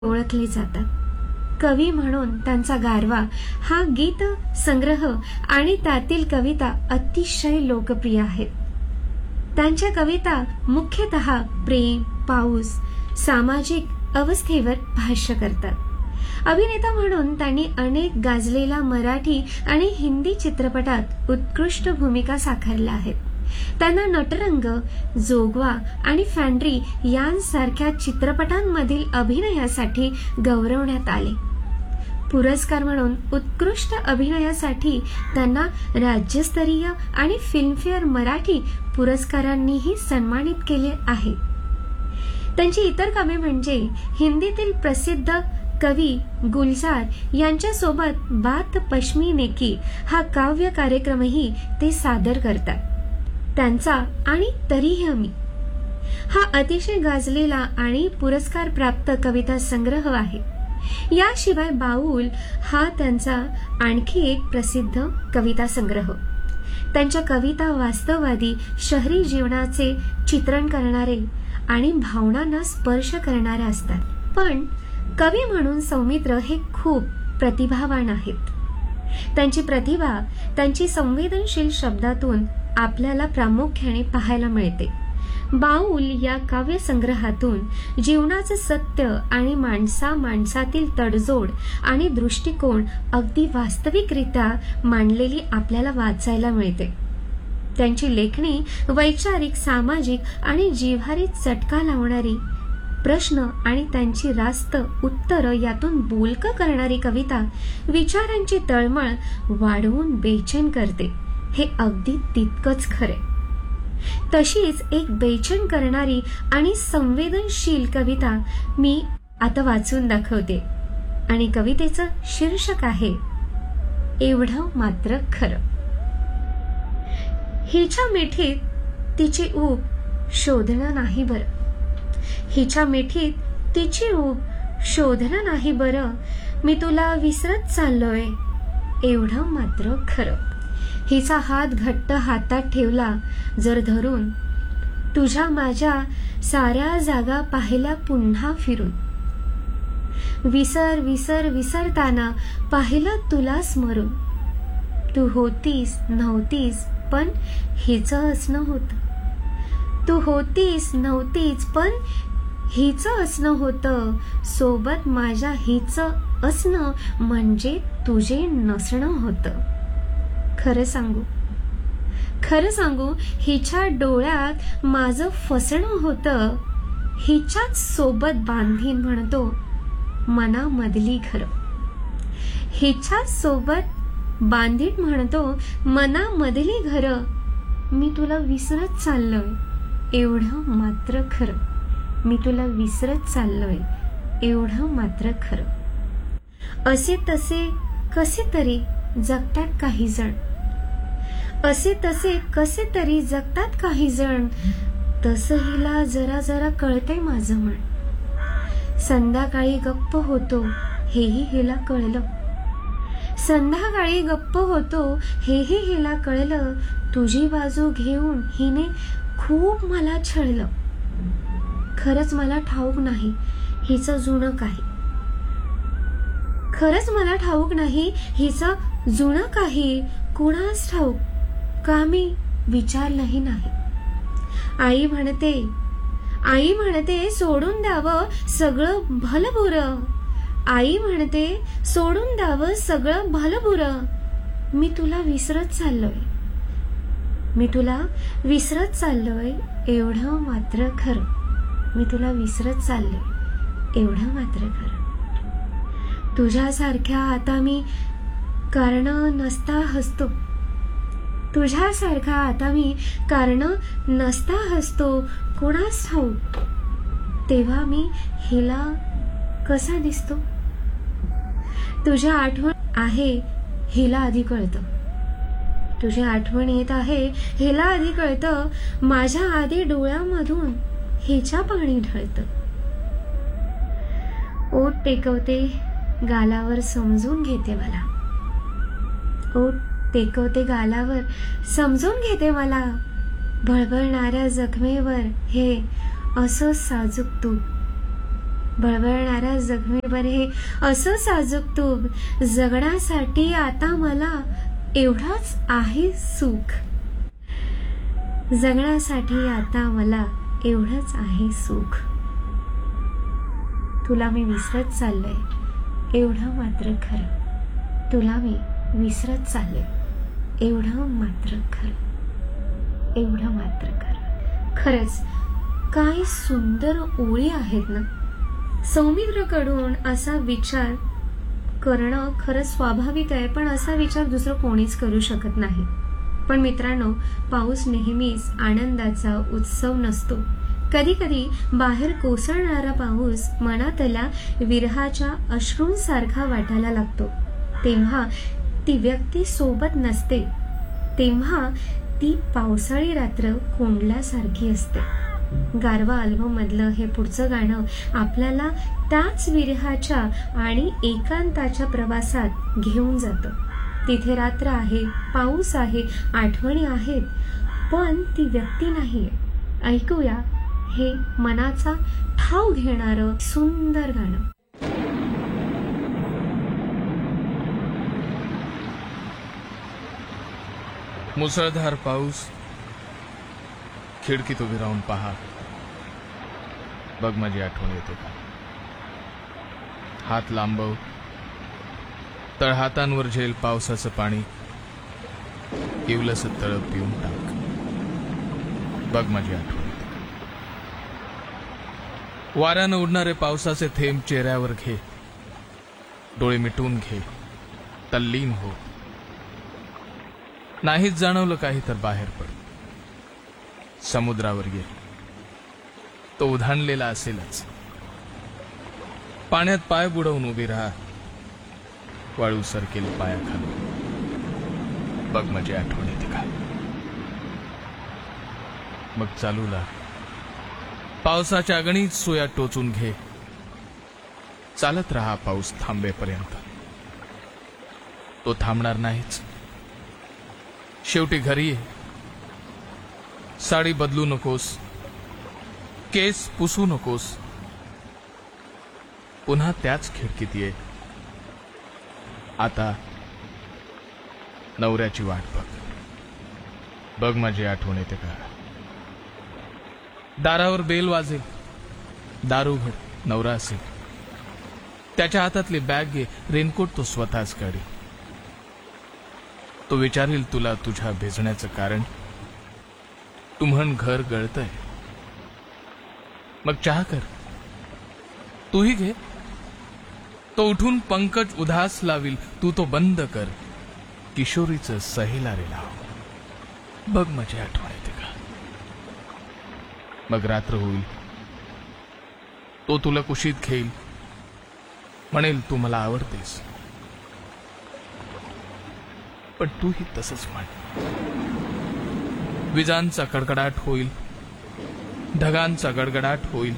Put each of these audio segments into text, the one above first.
ओळखले जातात. कवी म्हणून त्यांचा गारवा हा गीत संग्रह आणि त्यातील कविता अतिशय लोकप्रिय आहेत. त्यांच्या कविता मुख्यतः प्रेम, पाऊस, सामाजिक अवस्थेवर भाष्य करतात. अभिनेता म्हणून त्यांनी अनेक गाजलेल्या मराठी आणि हिंदी चित्रपटात उत्कृष्ट भूमिका साकारल्या आहेत. त्यांना नटरंग, जोगवा आणि फॅन्ड्री यांसारख्या चित्रपटांमधील अभिनयासाठी गौरवण्यात आले. पुरस्कार म्हणून उत्कृष्ट अभिनयासाठी त्यांना राज्यस्तरीय आणि फिल्मफेअर मराठी पुरस्कारांनीही सन्मानित केले आहे. त्यांची इतर कामे म्हणजे हिंदीतील प्रसिद्ध कवी गुलजार यांच्यासोबत बात पश्मीने की हा काव्य कार्यक्रमही ते सादर करतात. त्यांचा आणि तरीही मी हा अतिशय गाजलेला आणि पुरस्कार प्राप्त कविता संग्रह आहे. याशिवाय बाऊल हा त्यांचा आणखी एक प्रसिद्ध कविता संग्रह. त्यांच्या कविता वास्तववादी शहरी जीवनाचे चित्रण करणारे आणि भावनांना स्पर्श करणारे असतात. पण कवी म्हणून सौमित्र हे खूप प्रतिभावान आहेत. त्यांची प्रतिभा त्यांची संवेदनशील शब्दातून आपल्याला प्रामुख्याने पाहायला मिळते. बाऊल या काव्य संग्रहातून जीवनाचं सत्य आणि माणसातील तडजोड आणि दृष्टिकोन अगदी वास्तविकरित्या मांडलेली आपल्याला वाचायला मिळते. त्यांची लेखणी वैचारिक, सामाजिक आणि जिव्हारी चटका लावणारी, प्रश्न आणि त्यांची रास्त उत्तरं यातून बोलकं करणारी कविता विचारांची तळमळ वाढवून बेचैन करते. हे अगदी तितकंच खरे. तशीच एक बेचैन करणारी आणि संवेदनशील कविता मी आता वाचून दाखवते आणि कवितेचं शीर्षक आहे एवढं मात्र खरं. हिच्या मिठीत तिची ऊब शोधणं नाही बरं. हिच्या मिठीत तिची ऊब शोधणं नाही बरं. मी तुला विसरत चाललोय एवढं मात्र खरं. हिचा हात घट्ट हातात ठेवला जर धरून, तुझ्या माझ्या साऱ्या जागा पाहिल्या पुन्हा फिरून. विसर विसर विसरताना पाहिलं तुला स्मरून. तू होतीस नव्हतीस पण हिचं असणं होतं. तू होतीस नव्हतीच पण हिचं असणं होतं. सोबत माझ्या हिचं असणं म्हणजे तुझे नसणं होतं. खरं सांगू हिच्या डोळ्यात माझं फसणं होतं. हिच्याच सोबत बांधीन म्हणतो मनामधली घरं. हिच्याच सोबत बांधीन म्हणतो मनामधली घरं. मी तुला विसरत चाललोय एवढं मात्र खरं. मी तुला विसरत चाललोय एवढं मात्र खरं. असे तसे कसे तरी जगतात काही जण. असे तसे कसे तरी जगतात काही जण. तसं हिला जरा जरा कळतंय माझं मन. संध्याकाळी गप्प होतो हेही हिला कळलं. संध्याकाळी गप्प होतो हेही हिला कळलं. तुझी बाजू घेऊन हिने खूप मला छळलं. खरंच मला ठाऊक नाही हिचं जुनं काही. खरंच मला ठाऊक नाही हिचं जुनं काही. कुणास ठाऊक का मी विचारलंही नाही. आई म्हणते सोडून द्यावं सगळं भलबुरं. आई म्हणते सोडून द्यावं सगळं भलबुरं. मी तुला विसरत चाललोय. मी तुला विसरत चाललोय एवढं मात्र खरं. मी तुला विसरत चाललोय एवढं मात्र खरं. तुझ्यासारख्या आता मी कारण नसता हसतो. तुझ्यासारखा आता मी कारण नसता हसतो. कोणास ठाऊक तेव्हा मी हिला कसा दिसतो. तुझ्या आठवण आहे हिला आधी कळतं. तुझी आठवण येत आहे हिला आधी कळतं. माझ्या आधी डोळ्यामधून हिच्या पाणी ढळतं. ओठ टेकवते गालावर समजून घेते मला. ओठ टेकवते गालावर समजून घेते मला. भळभळणाऱ्या जखमेवर हे असं साजूक तू बळबळणारा जखमेवर हे असं साजूक तूप, जगण्यासाठी आता मला एवढाच आहे सुख. जगण्यासाठी आता मला एवढंच आहे सुख. तुला मी विसरत चाललोय एवढं मात्र खरं. तुला मी विसरत चाललोय एवढं मात्र खरं. एवढं मात्र खरं. खरंच काय सुंदर ओळी आहेत ना. सौमित्रकडून असा विचार करणं खरंच स्वाभाविक आहे, पण असा विचार दुसरं कोणीच करू शकत नाही. पण मित्रांनो, पाऊस नेहमीच आनंदाचा उत्सव नसतो. कधी कधी बाहेर कोसळणारा पाऊस मनातल्या विरहाच्या अश्रूंसारखा वाटायला लागतो. तेव्हा ती व्यक्ती सोबत नसते, तेव्हा ती पावसाळी रात्र कोंडल्यासारखी असते. गारवा अल्बम मधलं हे पुढचं गाणं आपल्याला त्याच विरहाच्या आणि एकांताच्या प्रवासात घेऊन जातं. तिथे रात्र आहे, पाऊस आहे, आठवणी आहेत, पण ती व्यक्ती नाहीये. ऐकूया हे मनाचा ठाव घेणारं सुंदर गाणं. मुसळधार पाऊस, खिडकीत उभी राहून पहा, बघ माझी आठवण येते का. हात लांबव, तळहातांवर झेल पावसाचं पाणी, इवलंसं तळप पिऊन टाक, बघ माझी आठवण येते का. वाऱ्यानं उडणारे पावसाचे थेंब चेहऱ्यावर घे, डोळे मिटून घे, तल्लीन हो. नाहीच जाणवलं काही तर बाहेर पड, समुद्रावर ये, तो उधाणलेला असेलच. पाण्यात पाय बुडवून उभी राहा, वाळू सरकेल पायाखाली, बघ माझी आठवण येते का. मग चालू लाग, पावसाच्या अगणित सुया टोचून घे, चालत राहा पाऊस थांबेपर्यंत. तो थांबणार नाहीच. शेवटी घरी ये, साडी बदलू नकोस, केस पुसू नकोस, पुन्हा त्याच खिडकीत ये. आता नवऱ्याची वाट बघ, बघ माझी आठवण येते का. दारावर बेल वाजेल, दार उघड, नवरा असेल, त्याच्या हातातली बॅग घे, रेनकोट तो स्वतःच काढी. तो विचारेल तुला तुझ्या भेजण्याचं कारण, तू म्हण घर गळतंय, मग चहा कर, तूही घे. तो उठून पंकज उदास लावील, तू तो बंद कर, किशोरीचं सहेला रे लाव, बघ माझी आठवण येते का. मग रात्र होईल, तो तुला कुशीत घेईल, म्हणेल तू मला आवडतेस, पण तूही तसंच म्हण. विजांचा कडकडाट होईल, ढगांचा गडगडाट होईल,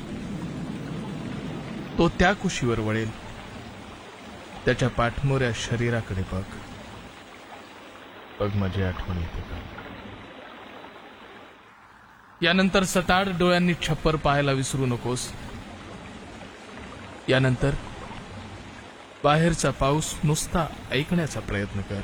तो त्या कुशीवर वळेल, त्याच्या पाठमोऱ्या शरीराकडे बघ, बघ माझी आठवण येते का. यानंतर सताड डोळ्यांनी छप्पर पाहायला विसरू नकोस. यानंतर बाहेरचा पाऊस नुसता ऐकण्याचा प्रयत्न कर.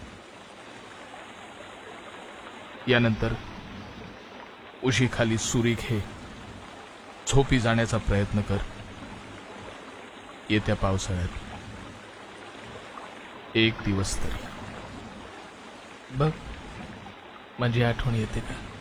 यानंतर उशीखाली सुरी घे, झोपी जाण्याचा प्रयत्न कर. येत्या पावसाळ्यात एक दिवस तरी बघ माझी आठवण येते का.